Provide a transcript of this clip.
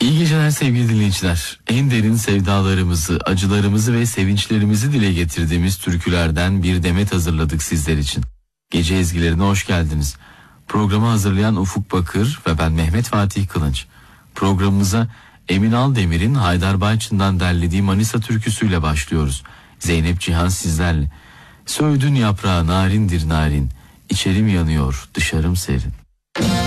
İyi geceler sevgili dinleyiciler. En derin sevdalarımızı, acılarımızı ve sevinçlerimizi dile getirdiğimiz türkülerden bir demet hazırladık sizler için. Gece ezgilerine hoş geldiniz. Programı hazırlayan Ufuk Bakır ve ben Mehmet Fatih Kılınç. Programımıza Emin Aldemir'in Haydar Bayçın'dan derlediği Manisa türküsüyle başlıyoruz. Zeynep Cihan sizlerle. Söğüdün yaprağı narindir narin, içerim yanıyor, dışarım serin.